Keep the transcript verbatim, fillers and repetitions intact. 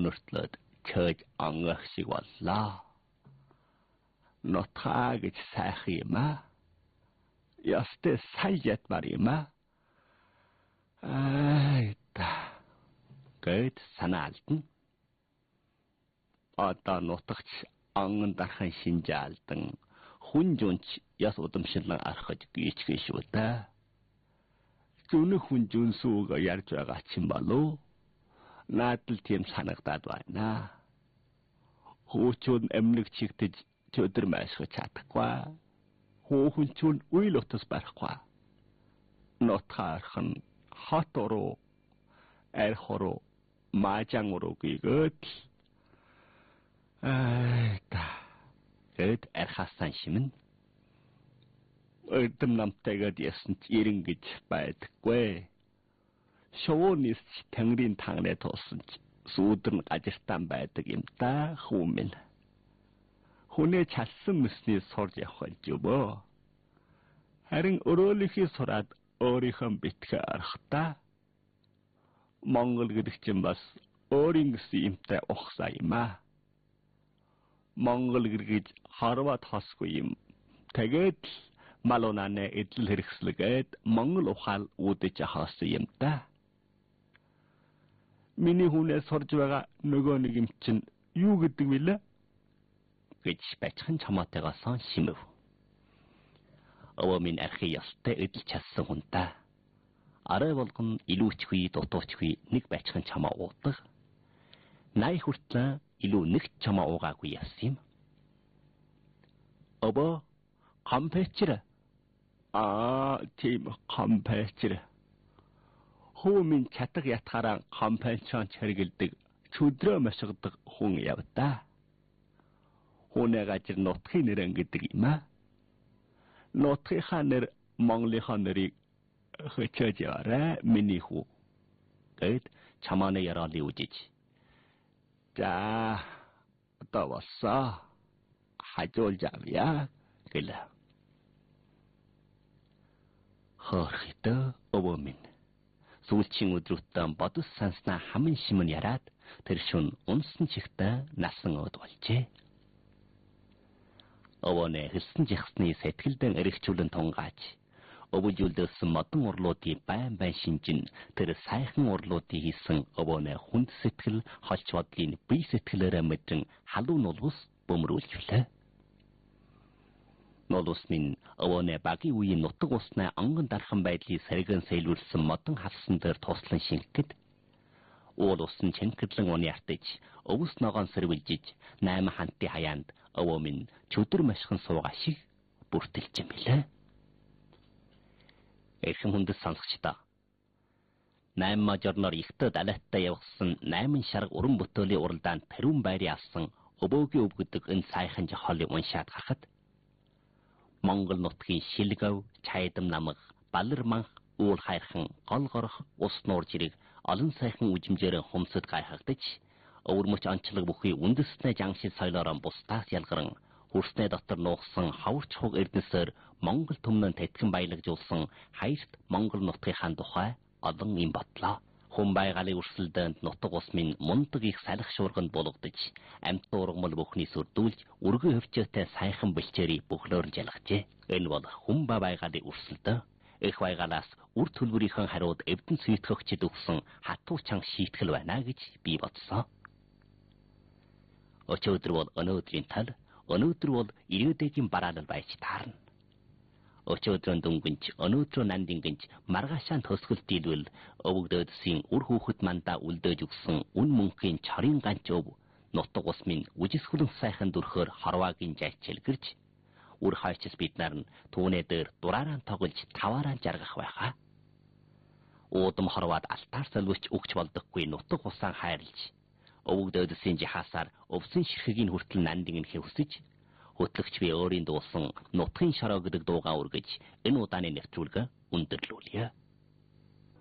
өнөртлөөд чөөж ангах шиг боллоо. Нутгаа гэж сайхан юм аа. Ястэй сайн ятмар юм аа. Ай та. Гэт санаалдан. Одоо нутагч анган дархан шинжаалдан хүн жүнч яс удамшлан архаж гүйчгэн шүү дээ. Зүүн хүн жүнсүүг ярьж байгаа ч юм болов. Наадл тийм санагдаад байна. Хүүчүүд эмнэг чигтэж чөдөр маашгүй чадахгүй. Хүүхүнчүүн үйл утас барахгүй. Нотхаархан хатуруу эрхороо маажангуруу гигэт айта гэд эрхасан шимэн өдөм намтайгаад ясан ирэн гэж байдаггүй. Шоонис тэнгэрийн тагнаа туусан сүүдэр нь гажиртан байдаг юм та хүмэн. Хүнээ чалсан мэсний сурж явах гэж бөө. Харин өрөөлийнхээ сураад өөрийнхөө битгэ арахта. Монгол гэдэг чинь бас өөрийн гэсэн юмтай ухсаа юм аа. Монгол гэргэж харваад хосгүй юм. Тэгээд малуунаа эдл хэрэгслэгээд монгол ухаал үүдэж хаасан юм та. Миний хүнээ сурж байгаа нөгөө нэг юм чинь юу гэдэг вүлээ? Гэж бачхан чамаатайгаа сан шимэв. Өвөө минь архи ястай эдл чадсан хүн та. Арай болгон илүүчгүй дутуучгүй нэг бачхан чамаа уудаг. Най хүртлэн илүү нэг чамаа уугаагүй яасан юм. Өвөө компьютер. Аа тийм компьютер. Хүмүн чатаг ятхаараа компьютер хэрэгэлдэг чөдрөө машигдаг хүн явдаа. Хүнээ гажир нутгийн нэрэн гэдэг юм аа. Нутгийнхаа нэр Монголынхаа нэрийг хөчөөж яваарай миний хүү. Гэд чамааны яраалыг үжиж. За одоо болсоо. Хажуулж авъя гэлээ. Хөрхитөө өвөө минь. Сүүлчийн өдрүүтэн бодос санснаа хамын шимэн яраад тэр шүн унсан чихтэй насан өөд болжээ. Өвөнэ хэлсэн жихсны сэтгэлдэн эргэжүүлэн тунгааж өвөжүүлдөөсөн модон урлуудын байн байн шинжин тэр сайхан урлуудын хийсэн өвөнэ хүнд сэтгэл холч бодлын бие сэтгэлээрээ мэдрэн халуун нулус бөмрүүлжлээ. Нулус минь өвөнэ багийн үеийн нутаг уснаа онгон дархан байдлыг сэргэн сэлвэрлсэн модон хавсан дээр туслан шингэхэд уул усан чэнгэрлэн уны артиж өвс ногоон сэрвэлжиж найм хантын хаяанд өвөө минь чөдөр машхан суугаа шиг бүртэлж юм билээ. Эрхэм хүндэс сонсогчдоо. Найм мажорноор ихтэй далайттай явгсан найман шарга уран бүтээлийн уралдаанд тэрүүн байрыг авсан өвөөгийн өв гэдэг энэ сайхан жохолыг уншаад харахад Монгол нутгийн шилгэв, чайдам намаг, балар манх, уул хайрхан, гол горох, ус нуур жирэг олон сайхан үжимжээрэн хумсад гайхагдаж өвөрмөч онцлог бүхий үндэснээ жангшил соёлоор бусдаас ялгаран хөрснээ дотор нуугсан хаварч хуг эрдэнсээр Монгол төмнөн тэтгэн баялагжуулсан хаярт Монгол нутгийнхаа тухай олон юм бодлоо. Хүн байгалийн өрсөлдөөнд нутаг ус минь мундаг их салхи шуурганд булгадж амьд дуургамал бүхний сүрдүүлж өргөн хөвчөөтэй сайхан бэлчээрийг бөхлөөрн жалгажээ. Энэ бол хүн ба байгалийн өрсөлдөө. Их байгалаас үр төлбөрийнхэн хариуд эвдэн сүйтгэгчд өгсөн хатуу чанга шийтгэл байна гэж би бодсон. Өчигдөр бол өнөөдрийн тал, өнөөдөр бол ирээдүйн бараалал байж таарна. Өчигдрийн дүнгэнч, өнөөдрөө нандингэнч маргаашаан төсгөлтийдвэл өвөгдөөдсийн үр хүүхэд мандаа үлдээж өгсөн үн мөнхийн чарын ганч өв нутаг ус минь үжисхүлэн сайхан дүрхөөр хорваагийн жайчилгэрж үр хайчс бид нар нь түүнээ дээр дураараа тоглож таваараа жаргах байхаа. Уудам хорваад алтаар солиулж өгч болдоггүй нутаг усаа хайрлж өвөгдөөдсийн жихаасаар өвсөн ширхэгийн хүртэл нандинг хэвсэж хөтлөгч би өөрийн дуусан нутгийн шороо гэдэг дуугаа үргэж энэ удааны нэвтрүүлгээ өндөрлүүлье.